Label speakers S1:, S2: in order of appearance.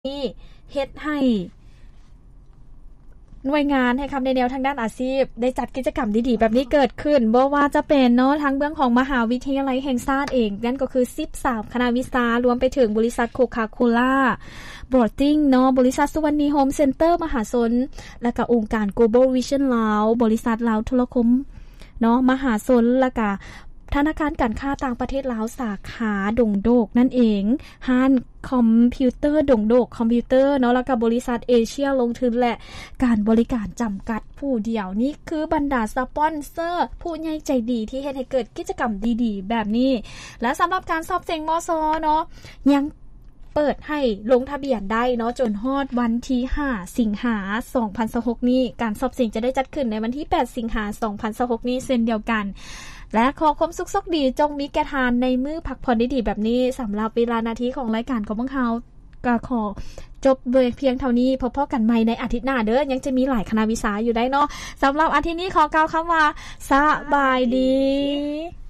S1: นี่เฮ็ดให้หน่วยงานให้คำแนวทางด้านอาชีพได้จัดกิจกรรมดีๆแบบนี้เกิดขึ้นบ่ว่าจะเป็นเนาะทั้งเบื้องของมหาวิทยาลัยแห่งชาติเองนั่นก็คือ13คณะวิชารวมไปถึงบริษัทโคคาโคล่าบรอดติ้งเนาะบริษัทสุวรรณีโฮมเซ็นเตอร์มหาชนและก็องค์การ Global Vision ลาวบริษัทลาวโทรคมเนาะมหาชนและก็ธนาคารการค้าต่างประเทศลาวสาขาดงโดกนั่นเองห้านคอมพิวเตอร์ดงโดกคอมพิวเตอร์เนาะแล้วก็บริษัทเอเชียลงทุนและการบริการจำกัดผู้เดียวนี่คือบรรดาสปอนเซอร์ผู้ใหญ่ใจดีที่เฮ็ดให้เกิดกิจกรรมดีๆแบบนี้และสำหรับการสอบเซ็งมสเนาะยังเปิดให้ลงทะเบียนได้เนาะจนฮอดวันที่5สิงหาคม2026นี้การสอบเซ็งจะได้จัดขึ้นในวันที่8สิงหาคม2026นี้เช่นเดียวกันและขอความสุขสกดีจงมีแก่ทานในมื้อพักผ่อนดีๆแบบนี้สำหรับเวลานาทีของรายการของพวกเราก็ขอจบเพียงเท่านี้พบกันใหม่ในอาทิตย์หน้าเด้อยังจะมีหลายคณะวิชาอยู่ได้เนาะสำหรับอาทิตย์นี้ขอกล่าวคำว่าสบายดี